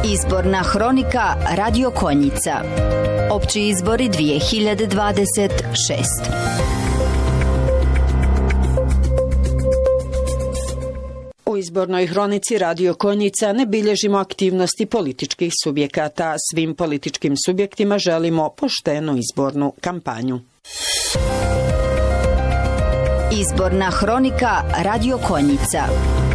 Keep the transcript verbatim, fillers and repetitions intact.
Izborna hronika Radio Konjica. Opći izbori dvije hiljade dvadeset šest. U izbornoj hronici Radio Konjica ne bilježimo aktivnosti političkih subjekata. Svim političkim subjektima želimo poštenu izbornu kampanju. Izborna hronika Radio Konjica.